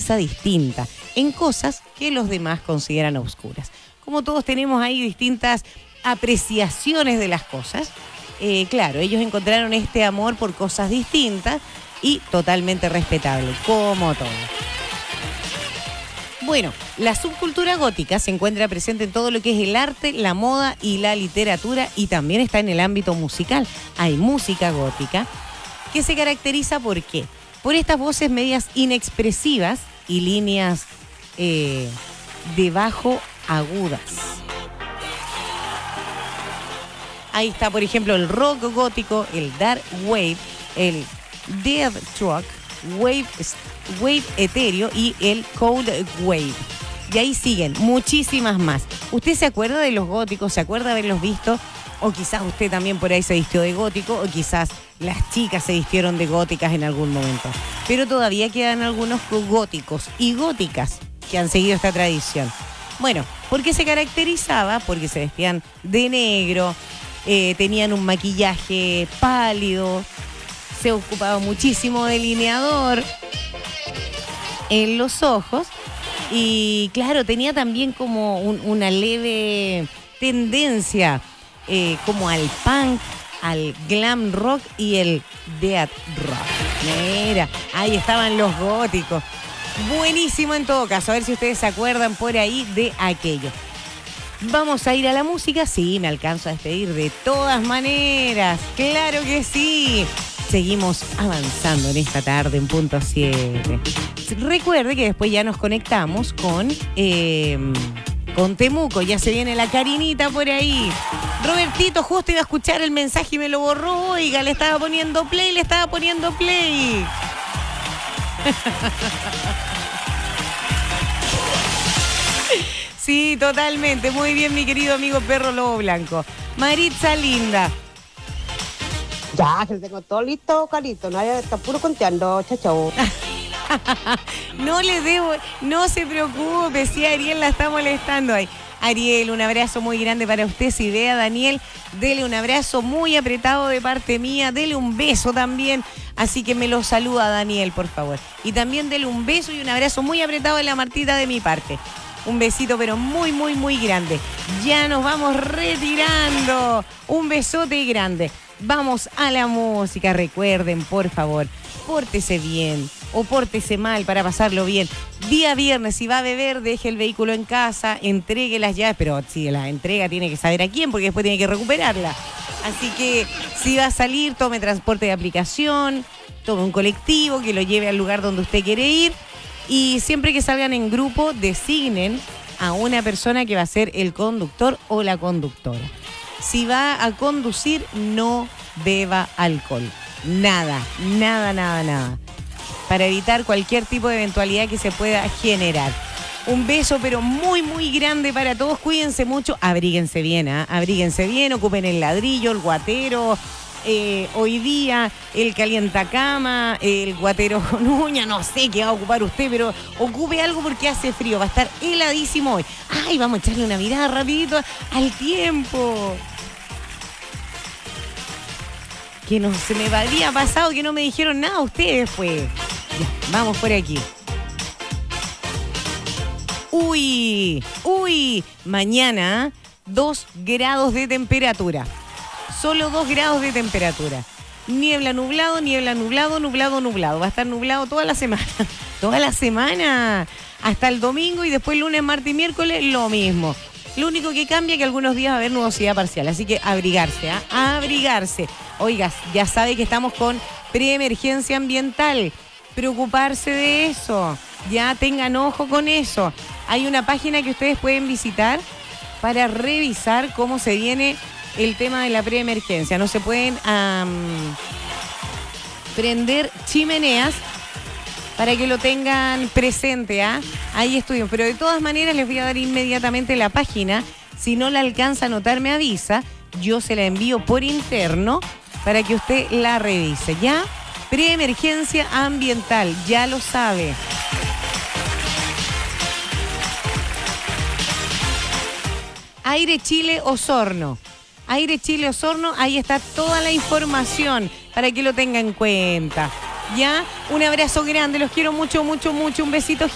caracteriza distinta en cosas que los demás consideran oscuras. Como todos tenemos ahí distintas apreciaciones de las cosas, claro, ellos encontraron este amor por cosas distintas y totalmente respetable, como todo. Bueno, la subcultura gótica se encuentra presente en todo lo que es el arte, la moda y la literatura, y también está en el ámbito musical. Hay música gótica que se caracteriza ¿por qué? Por estas voces medias inexpresivas y líneas de bajo agudas. Ahí está, por ejemplo, el rock gótico, el dark wave, el death rock, wave etéreo y el cold wave. Y ahí siguen muchísimas más. ¿Usted se acuerda de los góticos? ¿Se acuerda de haberlos visto? O quizás usted también por ahí se vistió de gótico, o quizás las chicas se vistieron de góticas en algún momento. Pero todavía quedan algunos góticos y góticas que han seguido esta tradición. Bueno, ¿por qué se caracterizaba? Porque se vestían de negro, tenían un maquillaje pálido, se ocupaba muchísimo delineador en los ojos y claro, tenía también como una leve tendencia como al punk, al glam rock y el death rock. Mira, ahí estaban los góticos. Buenísimo en todo caso, a ver si ustedes se acuerdan por ahí de aquello. ¿Vamos a ir a la música? Sí, me alcanzo a despedir de todas maneras. ¡Claro que sí! Seguimos avanzando en esta tarde en punto 7. Recuerde que después ya nos conectamos con Temuco. Ya se viene la Karinita por ahí. Robertito justo iba a escuchar el mensaje y me lo borró. Oiga, le estaba poniendo play. Sí, totalmente. Muy bien, mi querido amigo Perro Lobo Blanco. Maritza linda. Ya, que tengo todo listo, Carito. No, está puro conteando, chachao. No le debo, no se preocupe, si Ariel la está molestando ahí. Ariel, un abrazo muy grande para usted. Si ve a Daniel, dele un abrazo muy apretado de parte mía. Dele un beso también. Así que me lo saluda Daniel, por favor. Y también dele un beso y un abrazo muy apretado a la Martita de mi parte. Un besito, pero muy, muy, muy grande. Ya nos vamos retirando. Un besote grande. Vamos a la música. Recuerden, por favor, pórtese bien o pórtese mal para pasarlo bien. Día viernes, si va a beber, deje el vehículo en casa, entregue las llaves, pero si la entrega tiene que saber a quién, porque después tiene que recuperarla. Así que si va a salir, tome transporte de aplicación, tome un colectivo que lo lleve al lugar donde usted quiere ir. Y siempre que salgan en grupo, designen a una persona que va a ser el conductor o la conductora. Si va a conducir, no beba alcohol. Nada. Para evitar cualquier tipo de eventualidad que se pueda generar. Un beso, pero muy, muy grande para todos. Cuídense mucho. Abríguense bien, abríguense bien. Ocupen el ladrillo, el guatero. Hoy día el calientacama, el guatero con uña, no sé qué va a ocupar usted, pero ocupe algo porque hace frío, va a estar heladísimo hoy. Ay, vamos a echarle una mirada rapidito al tiempo. Que no se me había pasado, que no me dijeron nada ustedes, pues. Ya, vamos por aquí. Uy, mañana 2 grados de temperatura. Solo 2 grados de temperatura. Niebla, nublado. Va a estar nublado toda la semana. Toda la semana. Hasta el domingo y después lunes, martes y miércoles lo mismo. Lo único que cambia es que algunos días va a haber nubosidad parcial. Así que abrigarse, abrigarse. Oiga, ya sabe que estamos con preemergencia ambiental. Preocuparse de eso. Ya tengan ojo con eso. Hay una página que ustedes pueden visitar para revisar cómo se viene el tema de la preemergencia. No se pueden prender chimeneas para que lo tengan presente. Ahí estudian. Pero de todas maneras les voy a dar inmediatamente la página. Si no la alcanza a anotar, me avisa. Yo se la envío por interno para que usted la revise. ¿Ya? Preemergencia ambiental. Ya lo sabe. Aire Chile Osorno. Aire Chile Osorno, ahí está toda la información para que lo tenga en cuenta. ¿Ya? Un abrazo grande, los quiero mucho, mucho, mucho. Un besito